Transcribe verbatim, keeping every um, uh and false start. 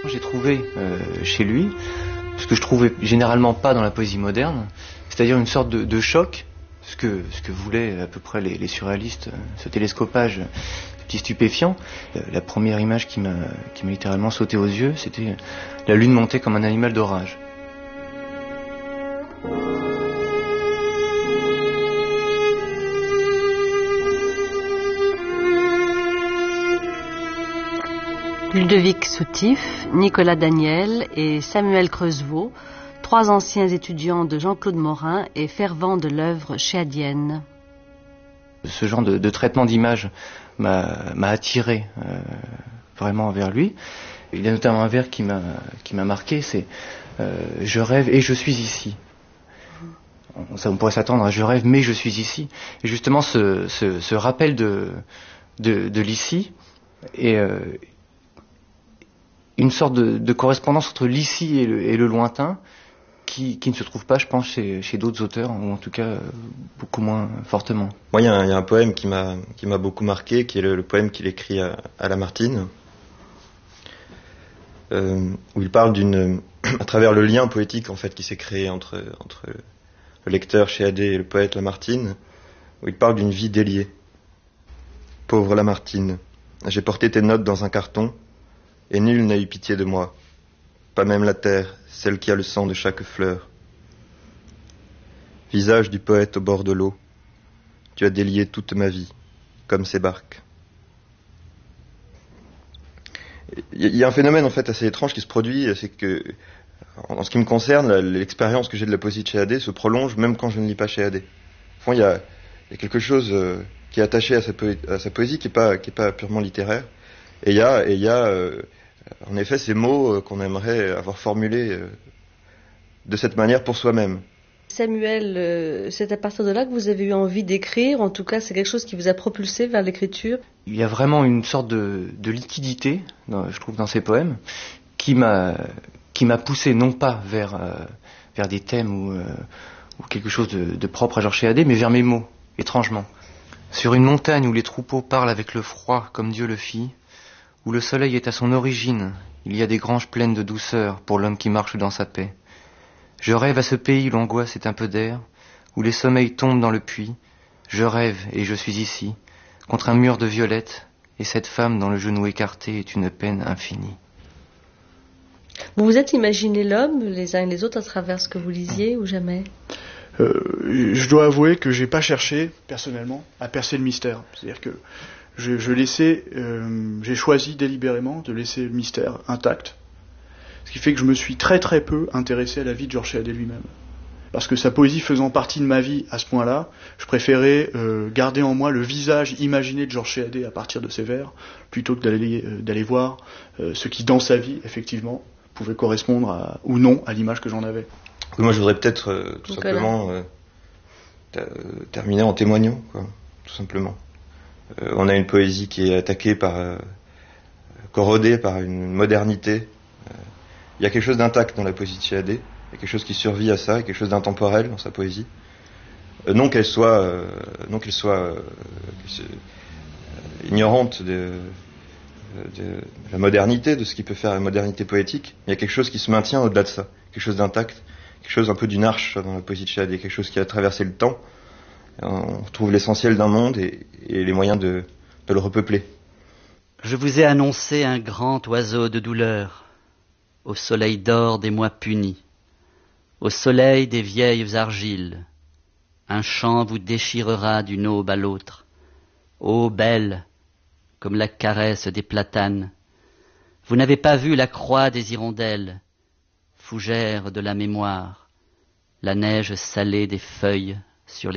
J'ai trouvé euh, chez lui ce que je trouvais généralement pas dans la poésie moderne, c'est-à-dire une sorte de, de choc, ce que, ce que voulaient à peu près les, les surréalistes, ce télescopage, ce petit stupéfiant. La première image qui m'a, qui m'a littéralement sauté aux yeux, c'était la lune montée comme un animal d'orage. Ludovic Soutif, Nicolas Daniel et Samuel Creusevaux, trois anciens étudiants de Jean-Claude Morin et fervents de l'œuvre chéadienne. Ce genre de, de traitement d'image m'a, m'a attiré euh, vraiment vers lui. Il y a notamment un vers qui m'a, qui m'a marqué, c'est euh, « Je rêve et je suis ici ». Ça, on pourrait s'attendre à « Je rêve mais je suis ici ». Et justement, ce, ce, ce rappel de, de, de l'ici est... Euh, une sorte de, de correspondance entre l'ici et le, et le lointain qui, qui ne se trouve pas, je pense, chez, chez d'autres auteurs, ou en tout cas beaucoup moins fortement. Moi, il y, y a un poème qui m'a, qui m'a beaucoup marqué, qui est le, le poème qu'il écrit à, à Lamartine, euh, où il parle d'une, à travers le lien poétique en fait qui s'est créé entre, entre le lecteur Chéadé et le poète Lamartine, où il parle d'une vie déliée. Pauvre Lamartine, j'ai porté tes notes dans un carton, et nul n'a eu pitié de moi, pas même la terre, celle qui a le sang de chaque fleur. Visage du poète au bord de l'eau, tu as délié toute ma vie, comme ces barques. Il y a un phénomène en fait assez étrange qui se produit, c'est que, en ce qui me concerne, l'expérience que j'ai de la poésie de Chéadé se prolonge même quand je ne lis pas Chéadé. Au fond, il y a, il y a quelque chose qui est attaché à sa, poé- à sa poésie qui n'est pas, qui est pas purement littéraire. Et il y a, et il y a euh, en effet ces mots euh, qu'on aimerait avoir formulés euh, de cette manière pour soi-même. Samuel, euh, c'est à partir de là que vous avez eu envie d'écrire, en tout cas c'est quelque chose qui vous a propulsé vers l'écriture? Il y a vraiment une sorte de, de liquidité, dans, je trouve, dans ces poèmes, qui m'a, qui m'a poussé non pas vers, euh, vers des thèmes ou, euh, ou quelque chose de, de propre à Georges Chéadé, mais vers mes mots, étrangement. Sur une montagne où les troupeaux parlent avec le froid comme Dieu le fit, où le soleil est à son origine, il y a des granges pleines de douceur pour l'homme qui marche dans sa paix. Je rêve à ce pays où l'angoisse est un peu d'air, où les sommeils tombent dans le puits. Je rêve et je suis ici, contre un mur de violettes, et cette femme dont le genou écarté est une peine infinie. Vous vous êtes imaginé l'homme, les uns et les autres, à travers ce que vous lisiez, ou jamais? euh, Je dois avouer que j'ai pas cherché, personnellement, à percer le mystère. C'est-à-dire que Je, je laissais, euh, j'ai choisi délibérément de laisser le mystère intact, ce qui fait que je me suis très très peu intéressé à la vie de Georges Chéadé lui-même. Parce que sa poésie faisant partie de ma vie à ce point-là, je préférais euh, garder en moi le visage imaginé de Georges Chéadé à partir de ses vers, plutôt que d'aller, euh, d'aller voir euh, ce qui, dans sa vie, effectivement, pouvait correspondre à, ou non à l'image que j'en avais. Moi, je voudrais peut-être euh, tout Donc simplement euh, ter- terminer en témoignant, quoi, tout simplement. Euh, on a une poésie qui est attaquée par, euh, corrodée par une modernité. Euh, il y a quelque chose d'intact dans la poésie de Chéadé. Il y a quelque chose qui survit à ça, il y a quelque chose d'intemporel dans sa poésie. Euh, non qu'elle soit, euh, non qu'elle soit euh, euh, ignorante de, de la modernité, de ce qui peut faire la modernité poétique. Il y a quelque chose qui se maintient au-delà de ça, quelque chose d'intact, quelque chose un peu d'une arche dans la poésie de Chéadé, quelque chose qui a traversé le temps. On retrouve l'essentiel d'un monde et, et les moyens de, de le repeupler. Je vous ai annoncé un grand oiseau de douleur, au soleil d'or des mois punis, au soleil des vieilles argiles. Un chant vous déchirera d'une aube à l'autre. Ô belle, comme la caresse des platanes. Vous n'avez pas vu la croix des hirondelles, fougère de la mémoire, la neige salée des feuilles sur les